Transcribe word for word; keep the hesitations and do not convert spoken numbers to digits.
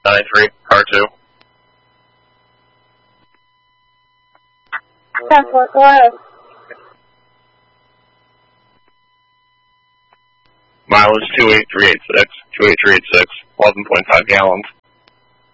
ninety-three, car two. ten four, go ahead. Mileage two eight three eight six, two eight three eight six, eleven point five gallons.